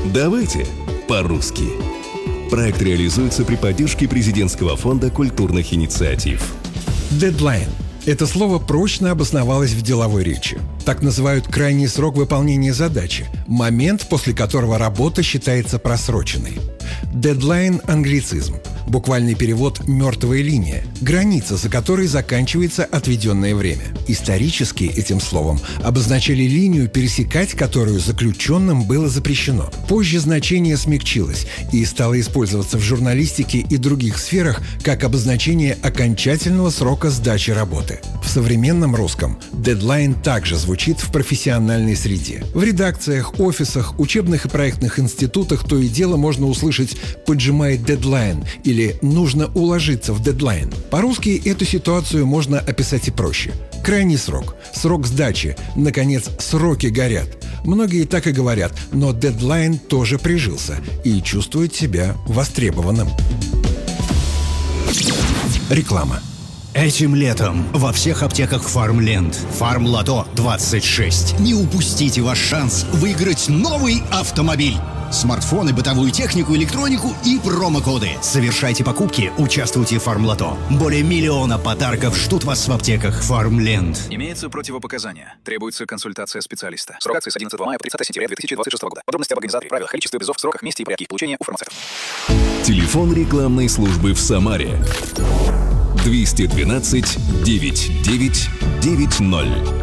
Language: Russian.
Давайте по-русски. Проект реализуется при поддержке Президентского фонда культурных инициатив. Дедлайн. Это слово прочно обосновалось в деловой речи. Так называют крайний срок выполнения задачи, момент, после которого работа считается просроченной. Дедлайн – англицизм. Буквальный перевод «мертвая линия», граница, за которой заканчивается отведенное время. Исторически этим словом обозначали линию, пересекать которую заключенным было запрещено. Позже значение смягчилось и стало использоваться в журналистике и других сферах как обозначение окончательного срока сдачи работы. В современном русском дедлайн также звучит в профессиональной среде. В редакциях, офисах, учебных и проектных институтах то и дело можно услышать «поджимает дедлайн» или «нужно уложиться в дедлайн». По-русски эту ситуацию можно описать и проще. Крайний срок, срок сдачи, наконец, сроки горят. Многие так и говорят, но дедлайн тоже прижился и чувствует себя востребованным. Реклама. Этим летом во всех аптеках Фармленд Фармлото 26. Не упустите ваш шанс выиграть новый автомобиль. Смартфоны, бытовую технику, электронику и промокоды. Совершайте покупки, участвуйте в Фармлото. Более 1 миллиона подарков ждут вас в аптеках Фармленд. Имеются противопоказания. Требуется консультация специалиста. Срок акции с 11 мая по 30 сентября 2026 года. Подробности об организаторе, правилах, количестве призов, сроках, месте и порядке их получения у фармацевтов. Телефон рекламной службы в Самаре 212 9990.